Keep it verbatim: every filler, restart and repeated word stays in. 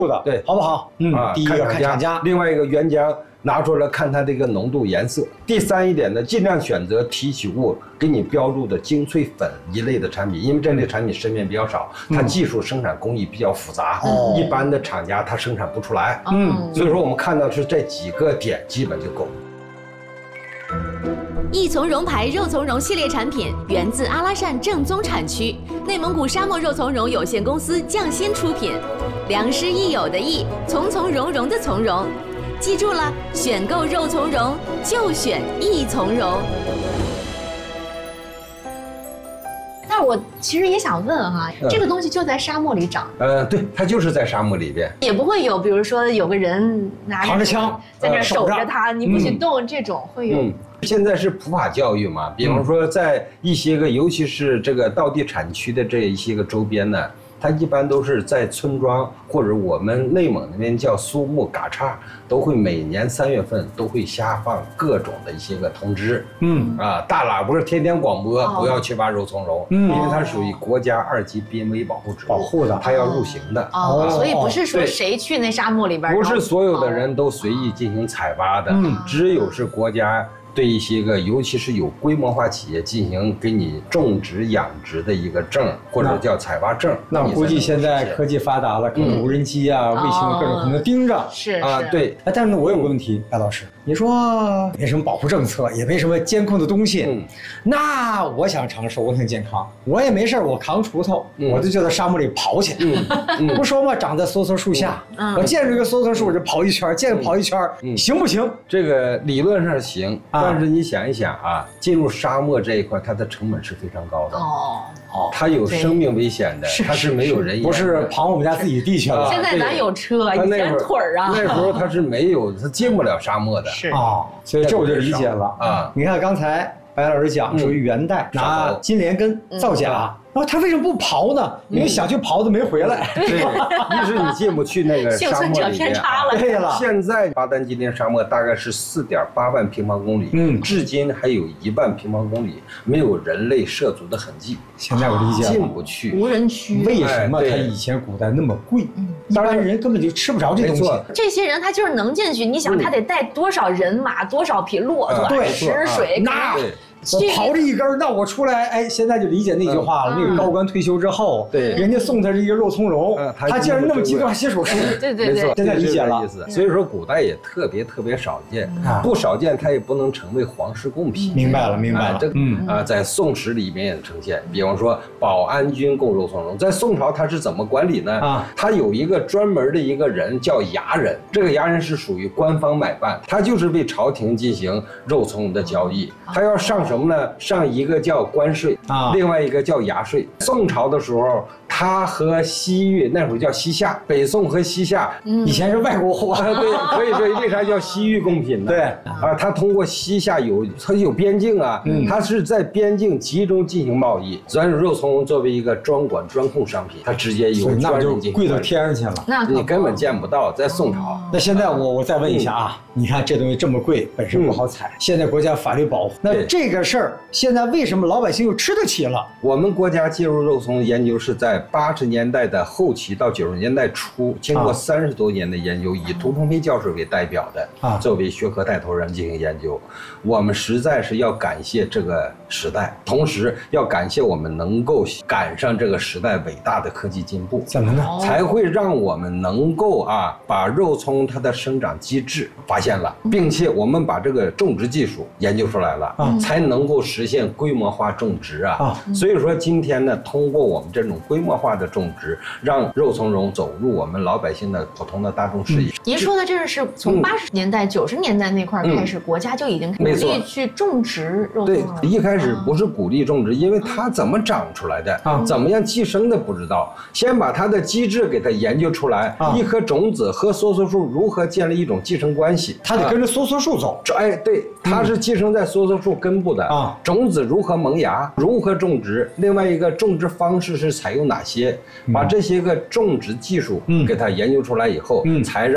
的， 对， 好不好？嗯啊，第一个看厂家， 另外一个原浆拿出来看它这个浓度、颜色。第三一点呢，尽量选择提取物给你标注的精粹粉一类的产品，因为这类产品市面比较少，它技术生产工艺比较复杂，嗯、一般的厂家它生产不出来。嗯，所以说我们看到是这几个点基本就够了。 益从容牌肉苁蓉系列产品源自阿拉善正宗产区，内蒙古沙漠肉苁蓉有限公司匠心出品，良师益友的益，从从容容的从容。记住了，选购肉苁蓉就选益从容。 但是我其实也想问哈，嗯、这个东西就在沙漠里长？ 呃，对，它就是在沙漠里边， 也不会有，比如说有个人拿扛着枪在那守着它，呃、你不许动，嗯、这种会有。嗯现在是普法教育嘛，比方说在一些个，尤其是这个道地产区的这一些个周边呢，它一般都是在村庄或者我们内蒙那边叫苏木嘎嚓，都会每年三月份都会下放各种的一些个通知，嗯啊，大喇叭天天广播，不要去挖肉苁蓉，嗯，因为它属于国家二级濒危保护植物， 保护的， 它要入刑的， 哦，所以不是说谁去那沙漠里边， 不是所有的人都随意进行采挖的，嗯，只有是国家。对一些个，尤其是有规模化企业进行给你种植养殖的一个证，或者叫采挖证。 那我估计现在科技发达了，各种无人机啊、卫星啊，各种可能盯着。 是啊，对。 哎，但是我有个问题，白老师，你说没什么保护政策，也没什么监控的东西，嗯，那我想尝试我挺健康，我也没事，我扛锄头，我就就在沙漠里跑去。嗯，不说嘛，长在梭梭树下，我见着一个梭梭树我就跑一圈，见着跑一圈，行不行？ 这个理论上行。但是你想一想啊，进入沙漠这一块，它的成本是非常高的哦，哦，它有生命危险的，它是没有人烟， 不是跑我们家自己地去了。 现在哪有车？以前腿儿啊， 那时候它是没有，它进不了沙漠的。 是啊，所以这我就理解了啊。你看刚才白老师讲属于元代拿金莲根造假。然后他为什么不刨呢？因为想去刨的没回来。 对，一是你进不去那个沙漠里面。幸存者偏差了。 对了， 现在巴丹吉林沙漠大概是四点八万平方公里，嗯，至今还有一万平方公里没有人类涉足的痕迹。 现在我理解了， 进不去， 无人区。 为什么它以前古代那么贵？一般人根本就吃不着这东西。 这些人他就是能进去，你想他得带多少人马、多少匹骆驼、食水， 那。我刨着一根，那我出来，哎，现在就理解那句话了。那个高官退休之后，对，人家送他是一个肉苁蓉，他竟然那么激动，还写首诗， 对对对， 现在理解了。 所以说古代也特别特别少见，不少见，它也不能成为皇室贡品。 明白了，明白了。 这嗯啊，在宋史里面也呈现，比方说保安军供肉苁蓉，在宋朝他是怎么管理呢？啊，他有一个专门的一个人叫衙人，这个衙人是属于官方买办，他就是为朝廷进行肉苁蓉的交易，他要上什么呢？上一个叫关税啊，另外一个叫衙税。宋朝的时候，他和西域那会儿叫西夏，北宋和西夏， 嗯、以前是外国货， 对，所以说为啥叫西域贡品呢？ 对啊，他通过西夏有它有边境啊，嗯，它是在边境集中进行贸易，所以肉苁蓉作为一个专管专控商品，它直接有专人进行， 贵到天上去了， 那你根本见不到，在宋朝。 那现在我我再问一下啊，嗯、你看这东西这么贵，本身不好采，嗯、现在国家法律保护，那这个事儿。现在为什么老百姓又吃得起了？ 我们国家介入肉苁蓉研究是在八十年代的后期到九十年代初，经过三十多年的研究，以涂鹏飞教授为代表的啊，作为学科带头人进行研究。我们实在是要感谢这个时代，同时要感谢我们能够赶上这个时代伟大的科技进步。 怎么呢？ 才会让我们能够啊把肉苁它的生长机制发现了，并且我们把这个种植技术研究出来了，啊，才能够实现规模化种植啊。啊所以说今天呢，通过我们这种规模化的种植，让肉苁蓉走入我们老百姓的普通的大众视野。 您说的这是从八十年代、九十年代那块开始，国家就已经鼓励去种植肉苁蓉。 对，一开始不是鼓励种植，因为它怎么长出来的，啊，怎么样寄生的不知道，先把它的机制给它研究出来，啊，一颗种子和梭梭树如何建立一种寄生关系， 它得跟着梭梭树走。 哎，对，它是寄生在梭梭树根部的啊，种子如何萌芽，如何种植，另外一个种植方式是采用哪些，把这些个种植技术给它研究出来以后，才让